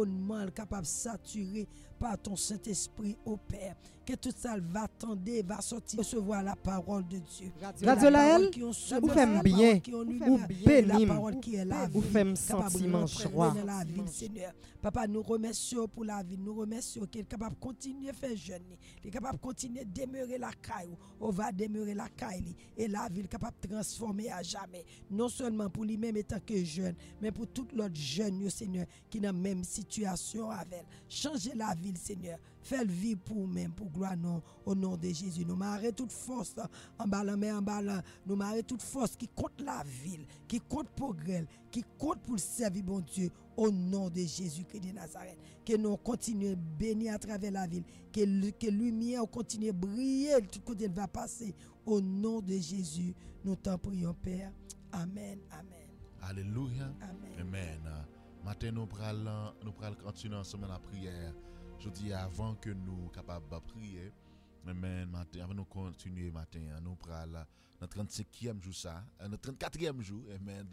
environnement capable de saturer par ton Saint-Esprit au Père. Que tout ça va attendre, va sortir, recevoir la parole de Dieu. Radio Laël, ou femme bien, ou béni, la parole qui est la vie, ou femme sentiment joie. Dans la vie, Seigneur. Papa, nous remercions pour la vie, nous remercions qu'il est capable de continuer à faire jeûne, il est capable de continuer à demeurer la caille, on va demeurer la caille, et la vie est capable de transformer à jamais. Non seulement pour lui-même étant que jeune, mais pour tout l'autre jeune, Seigneur, qui est dans la même situation avec. Changez la ville, Seigneur. Fais le vivre pour nous-mêmes, pour gloire non, au nom de Jésus. Nous marrer toute force en ballant, mais en ballant. Nous marrer toute force qui compte la ville, qui compte progrès, qui compte pour le servir, bon Dieu, au nom de Jésus-Christ de Nazareth. Que nous continuons bénir à travers la ville, que lumière continue à briller, tout côté va passer. Au nom de Jésus, nous t'en prions, Père. Amen, amen. Alléluia. Amen. Amen. Matin, nous prenons continuer ensemble la prière. Je dis avant que nous capables de prier, amen, matin, avant nous continuer matin, nous prenons notre 35e jour ça, notre 34e jour, amen,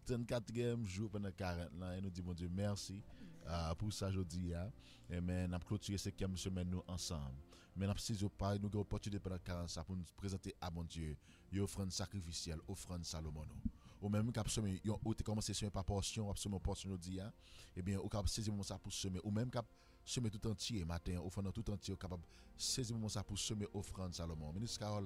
34e jour pendant 40 ans, et nous disons, mon Dieu, merci pour ça, je dis, amen, nous avons clôturé cette 5e semaine nous ensemble. Mais nous avons saisi nous avons opportunité pendant 40 ans pour nous présenter à mon Dieu, une offrande sacrificielle, offrande Salomon. Ou même quand vous commencé à semer par portion, absolument portion aujourd'hui, eh bien, vous avez saisi ça pour semer, ou même quand semer tout entier matin, offrande tout entier, capable saisir moment ça pour semer offrande Salomon. Ministre Carole,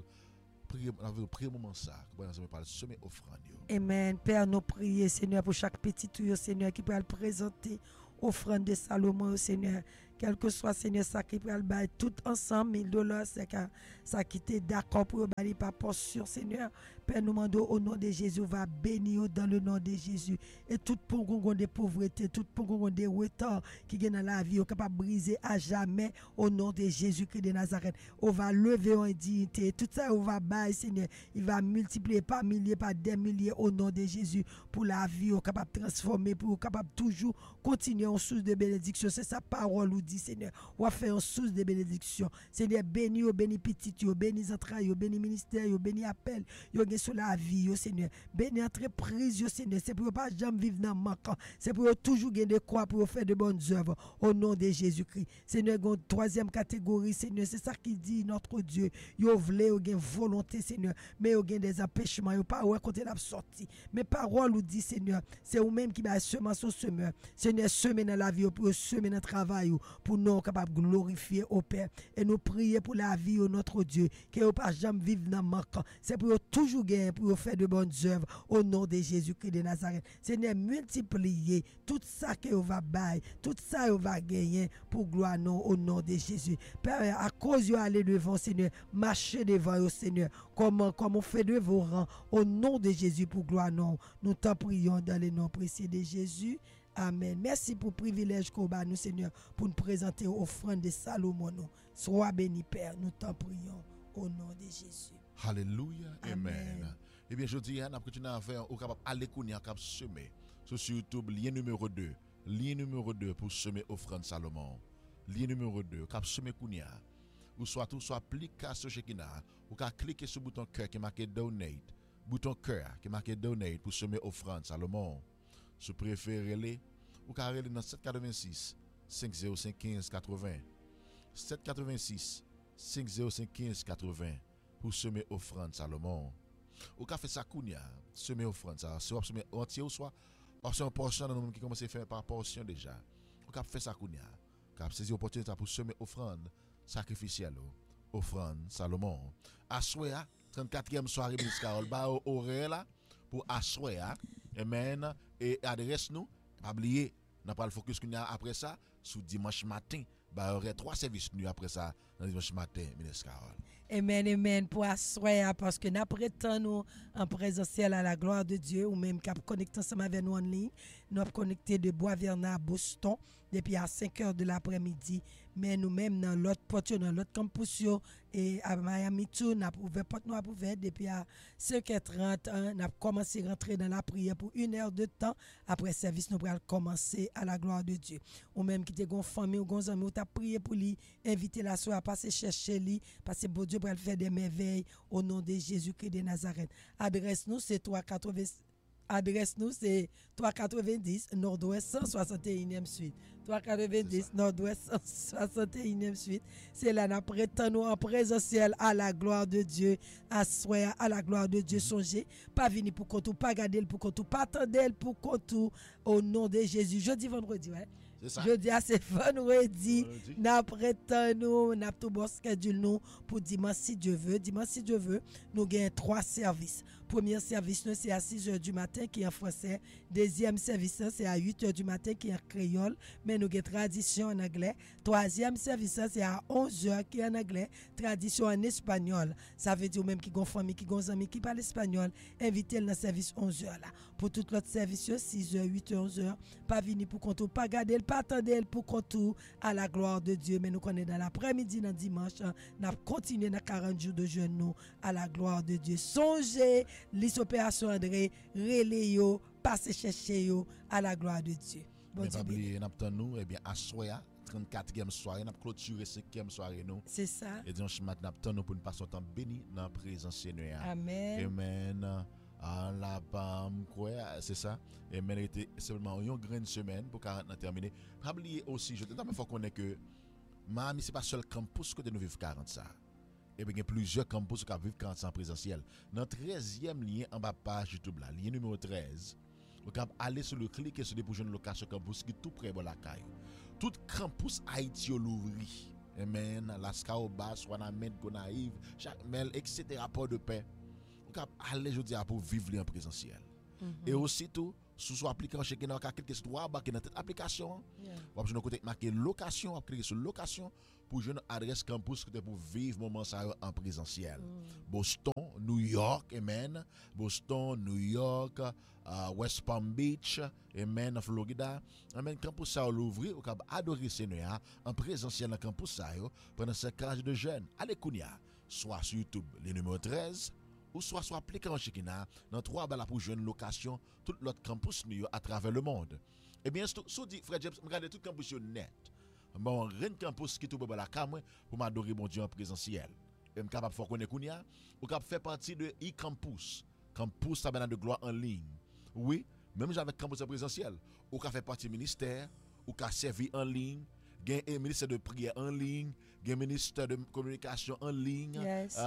priez moment ça, que vous parler semer offrande. Amen. Père, nous prions, Seigneur, pour chaque petit tuyau, Seigneur, qui peut le présenter offrande de Salomon, Seigneur. Quel que soit, Seigneur, ça qui peut le bailler tout ensemble, $1000, c'est ça qui était d'accord pour bailler par portion, Seigneur. Père, nous demandons au nom de Jésus, va bénir dans le nom de Jésus. Et tout pongon de pauvreté, tout pongon de retard qui est dans la vie, on capable de briser à jamais au nom de Jésus-Christ de Nazareth. On va lever en dignité. Tout ça, on va bailler, Seigneur. Il va multiplier par milliers, par des milliers au nom de Jésus pour la vie, on capable de transformer, pour capable toujours continuer en source de bénédiction. C'est sa parole, ou dit, Seigneur. On va faire en source de bénédiction. Seigneur, bénis, bénis petit, bénis entrailles, bénis ministère, bénis appel, sur la vie, Seigneur. Bénis entreprise, Seigneur. C'est pour ne pas jamais vivre dans le manquant. C'est pour toujours gagner de quoi pour faire de bonnes œuvres au nom de Jésus-Christ. Seigneur, une troisième catégorie, Seigneur, c'est ça qui dit notre Dieu. Yo voulez, yo gain volonté, Seigneur, mais yo gain des empêchements, yo pas ouais côté la sortie. Mais parole nous dit, Seigneur, c'est vous-même qui va semence au semeur. Seigneur, semer dans la vie, pour semer dans le travail, pour nous capables de glorifier au Père. Et nous prier pour la vie, notre Dieu, que vous pas jamais vivre dans le manquant. C'est pour toujours gagner, pour faire de bonnes œuvres au nom de Jésus-Christ de Nazareth. Seigneur, multiplier tout ça que vous va bailler, tout ça que vous va gagner pour gloire non, au nom de Jésus. Père, à cause de aller devant, Seigneur, marcher devant au Seigneur, comme on fait de vos rangs, au nom de Jésus pour gloire non. Nous t'en prions dans le nom précieux de Jésus. Amen. Merci pour le privilège qu'on a, nous, Seigneur, pour nous présenter l'offrande de Salomon. Sois béni, Père. Nous t'en prions au nom de Jésus. Alléluia. Amen. Eh bien, je dis, on a continué à faire, on capable aller connaître, capable semer. Sur YouTube, lien numéro 2. Lien numéro 2 pour semer offrande Salomon. Lien numéro 2, capable semer Kounia. Ou soit tout, soit application Shekina. Ou capable cliquer sur le bouton cœur qui est marqué donate. Bouton cœur qui est marqué donate pour semer offrande Salomon. Si vous préférez, vous pouvez aller dans 786 505 15 80. 786 505 15 80 pour semer offrande Salomon. Vous pouvez faire ça kounia, semer offrande ça. Soit semer entier ou soit une portion de nous qui commence à faire par portion déjà. Vous pouvez faire ça kounia. Vous pouvez saisir l'opportunité pour semer offrande sacrificielle, offrande Salomon. Assoya, 34e soirée Ministre Carole, ba horaire là pour assoya. Amen. Et adresse nous, pas oublier, n'a pas le focus qu'on a après ça, sous dimanche matin. Bah, il y aurait 3 services nuit après ça, dans dimanche matin, Ministre Carole. Amen, amen, pour asseoir, parce que nous prétendons nous en présentiel à la gloire de Dieu, ou même cap connecté ensemble avec nous en ligne. Nous sommes connectés de Bois-Vernat à Boston, depuis à 5h de l'après-midi. Mais nous-mêmes, dans l'autre porte, dans l'autre campus, et à Miami, nous avons ouvert porte nous ouvert depuis à 5h30. Nous avons commencé à rentrer dans la prière pour 1 heure de temps. Après service, nous allons commencer à la gloire de Dieu. Ou même qui te gon famille ou gon amis, ou t'a prié pour lui, inviter la soeur à passer chercher lui, parce que bon Dieu pour faire des merveilles au nom de Jésus-Christ de Nazareth. Adresse nous, c'est 380. Adresse nous, c'est 390 Nord-Ouest 161e suite. 390 Nord-Ouest 161e suite. C'est là, nous prétendons en présentiel à la gloire de Dieu, à la gloire de Dieu. Songez, pas venir pour qu'on tout, pas garder pour qu'on tout, pas attendre pour qu'on tout, au nom de Jésus. Jeudi, vendredi, ouais. Jeudi, c'est vendredi. Nous prétendons, nous tout bon schedule nous pour dimanche si Dieu veut. Dimanche si Dieu veut, nous gagnons 3 services. Premier service, c'est à 6 h du matin qui est en français. Deuxième service, c'est à 8 h du matin qui est en créole, mais nous avons tradition en anglais. Troisième service, c'est à 11 h qui est en anglais, tradition en espagnol. Ça veut dire même qui ont famille, qui ont amis qui parlent espagnol, invitez dans le service 11 h là. Pour tout l'autre service, 6 h, 8 h, 11 h, pas venir pour qu'on pas garder, pas attendre pour qu'on tout à la gloire de Dieu. Mais nous connaissons dans l'après-midi, dans dimanche, nous continuons dans 40 jours de jeûne nous à la gloire de Dieu. Songez les opérations André, reléo, passez chercher yo à la gloire de Dieu. Bon Dieu. Mais pas nous, eh bien, à soya, 34e soirée, nous avons clôturé 5e soirée nous. C'est ça. Et dimanche matin, nous avons pour nous passer un temps béni dans la présence Seigneur. Amen. Amen. La bam quoi, c'est ça. Et mais était seulement une grande semaine pour 40 ans terminé. Pas oublier aussi, je te dis, il faut connaître que Miami c'est pas seul campus que nous vivons 40 ça. Et bien il y a plusieurs campus qui vivent 40 ans présentiel. Dans 13e lien en bas page YouTube là, lien numéro 13. Vous pouvez aller sur le cliquer sur des pour une location campus qui est tout près de la caille. Tout campus Haïti l'ouvri. Amen. Lascaux Basse, Wanamed, Gonaïve, Jacmel, etc. Port de paix. Aller je dis pour vivre en présentiel. Et aussitôt sous son application chez Kena quelque chose droit dans cette application vous avez côté marqué location, cliquer sur location pour une adresse campus pour vivre moment ça en présentiel. Boston, New York, amen. Boston, New York, West Palm Beach, amen, Florida. Amen, campus ça l'ouvrir, vous pouvez adorer Seigneur en présentiel dans campus ça pendant 5 ans de jeûne. Allez kounya, soit sur YouTube, le numéro 13 ou soit appliqué en Chikina dans 3 balles pour jouer une location tout l'autre campus à travers le monde. Eh bien, si dit frère James, regardez tout campus net. Bon, rien campus qui tout la cam pour m'adorer mon Dieu en présentiel. Et me capable faire connaître Kounia, ou capable faire partie de e-campus, campus tabernacle de gloire en ligne. Oui, même avec campus en présentiel, ou capable faire partie ministère, ou capable servir en ligne. Il y a un ministère de prière en ligne, il y a un ministère de communication en ligne,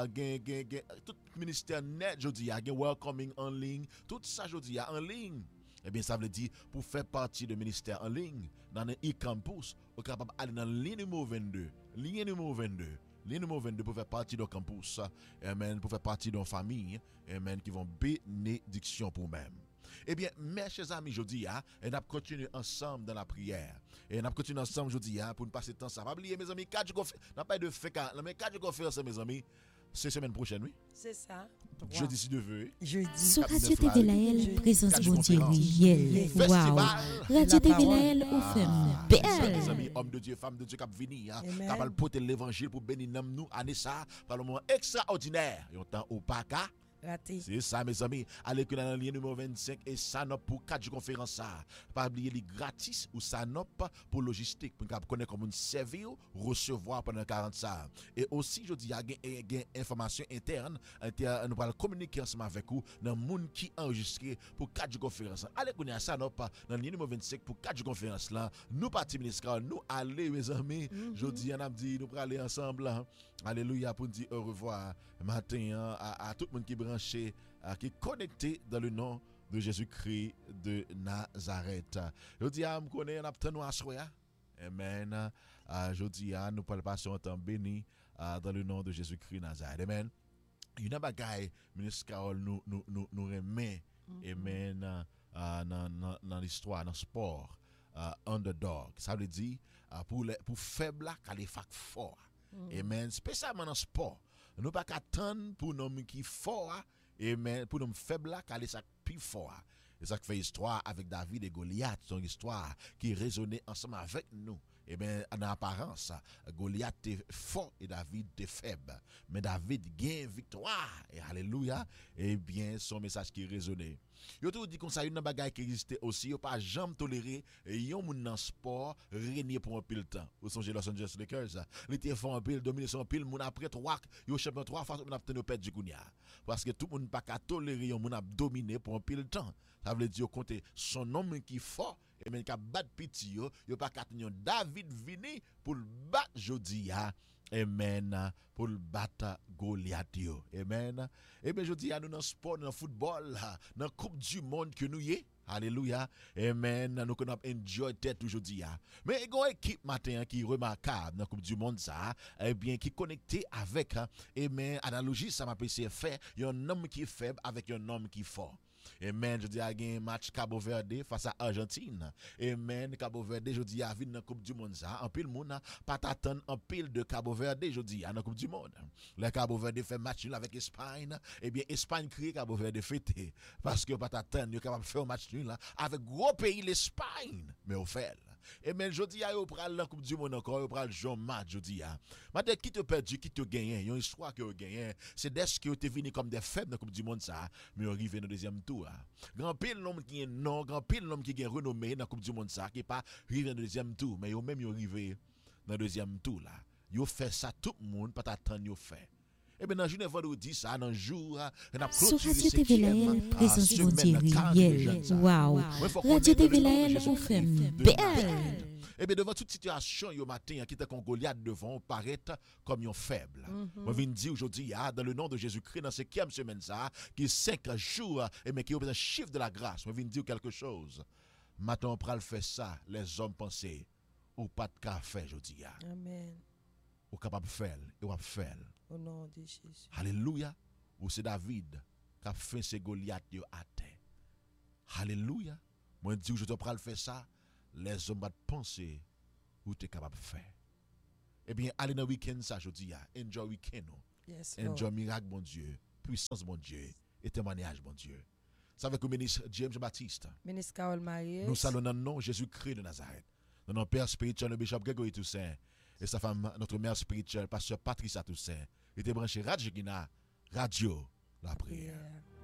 tout ministère net, je dis, il y a un welcoming en ligne, tout ça, je dis, en ligne. Eh bien, ça veut dire, pour faire partie du ministère en ligne, dans un e-campus, vous êtes capable d'aller dans la ligne numéro 22. Ligne numéro 22. Ligne numéro 22 pour faire partie du campus, amen, pour faire partie d'une famille, amen, qui vont bénédiction pour eux-mêmes. Eh bien, mes chers amis, je dis, et nous continuons ensemble dans la prière. Et nous continuons ensemble, je dis, pour nous passer le temps. Ça va oublier, mes amis, 4 jours, n'a pas de fait, mais 4 jours conférence, mes amis, c'est semaine prochaine, oui. C'est ça. Jeudi, si Dieu veut. Jeudi. Sur Radio TV Laël, présence bon Dieu réel. Waouh. Radio TV Laël, on fait belle. Mes amis, hommes de Dieu, femmes de Dieu, qui venir, qui va porter l'évangile pour bénir nous, année ça, par le moment extraordinaire. Et on temps au PACA. C'est ça, mes amis. Allez que dans le lien numéro 25 et Sanop pour 4 jours conférence. Pas oublier les gratis ou Sanop pour logistique. Pour qu'on connaisse comment servir, recevoir pendant 40 ça. Et aussi, je dis, il y a une information interne. Nous allons communiquer ensemble avec vous dans le monde qui enregistré pour 4 jours conférence. Allez connaître Sanop dans le lien numéro 25 pour 4 jours conférence là. Nous partis ministres, nous allez, mes amis. Je dis, on a dit, nous allons aller ensemble. Alléluia pour dire au revoir matin à tout le monde qui est branché, qui est connecté dans le nom de Jésus-Christ de Nazareth. Je dis à me connaître, on a soya. Amen. Je dis à nous passer un temps béni dans le nom de Jésus-Christ de Nazareth. Amen. Il y a un bagage, ministre Carole, nous remet, amen, dans l'histoire, dans le sport, underdog. Ça veut dire, pour faible, qu'elle est fort. Amen. Spécialement dans le sport. Nous pas attendre pour nous qui fort, amen, pour nous faibles, qu'elle est plus fort. Et ça fait histoire avec David et Goliath, c'est une histoire qui résonnait ensemble avec nous. Eh bien, en apparence, Goliath est fort et David est faible. Mais David gagne victoire. Et alléluia. Eh bien, son message qui résonnait. Yo tout dit comme ça, une bagaille qui existait aussi, yo pas jamais toléré yon moun nan sport régner pour un pile temps. Vous songez Los Angeles Lakers, il était fort en pile, dominé son pile, moun après 3, yo champion 3 fois, moun a tenu perdre du kounya. Parce que tout moun pas ka tolérer yon moun a dominer pour un pile temps. Ça veut dire compter son homme qui fort et même ka battre petit yo pas ka tenir David vini pour le battre jodi a. Amen. Pour le battre Goliath yo. Amen. Et bien jodi a nous dans sport, dans football, dans coupe du monde que nous y. Alléluia. Amen. Nous connaissons enjoy tête aujourd'hui. Mais il y a une équipe matin qui est remarquable dans la Coupe du Monde, ça, eh bien, qui est connecté avec, amen, analogie, ça m'a fait faire, il y a un homme qui est faible avec un homme qui est fort. Amen. Je dis, il y a un match Cabo Verde face à Argentine. Amen. Cabo Verde, je dis, il y a dans la Coupe du Monde, ça. En pile, monde, pas t'attendre en pile de Cabo Verde, je dis, dans la Coupe du Monde. Le Cabo Verde fait match nul avec Espagne. Eh bien, Espagne crie Cabo Verde fêté. Parce que pas t'attendre, il est capable de faire un match nul avec gros pays, l'Espagne. Mais au fait. Et même je dis, il prend la Coupe du Monde encore, il prend le Jean match, je dis. Mais qui te perdu, qui te gagne, il y a une histoire qui te gagne. C'est des qui te venu comme des faibles dans la Coupe du Monde, ça. Mais on arrive dans le deuxième tour. Grand pile l'homme qui est non, grand pile l'homme qui est renommé dans la Coupe du Monde, ça, qui n'est pas arrivé dans le deuxième tour. Mais ils même arrivé dans le deuxième tour, là. Ils fait ça, tout le monde, pas t'attendre, ils fait. Eh bien, dans le jour vendredi, ça, dans le jour, on a sur Radio TV Laël, présence mondiale. Waouh! Radio TV Laël, vous fait belle. Eh bien, devant toute situation, il y a matin, qui était Goliath devant, paraît comme un faible. Moi, je viens dire aujourd'hui, dans le nom de Jésus-Christ, dans cette 5e semaine, ça, qui est 5 jours, et mais qui est un chiffre de la grâce. Moi, je viens dire quelque chose. Maintenant, on prend faire ça, les hommes pensaient, ou pas de cas faire aujourd'hui. Amen. Ou capable de faire, et on va faire. Au nom de Jésus. Alléluia. Ou c'est David qui a fait ce Goliath à terre. Alléluia. Moi, je dis que je te prends le faire ça, les hommes vont penser où tu es capable de faire. Eh bien, allez dans le week-end, ça, je dis, enjoy week-end. Yes, enjoy miracle, mon Dieu. Puissance, mon Dieu. Et témoignage, mon Dieu. Ça avec le ministre James Baptiste. Ministre Carole Marie. Nous saluons dans le nom Jésus-Christ de Nazareth. Dans notre Père spirituel, le bishop Grégory Toussaint. Et sa femme, notre mère spirituelle, pasteur Patricia Toussaint. Il était branché Radio Gina, Radio La Prière.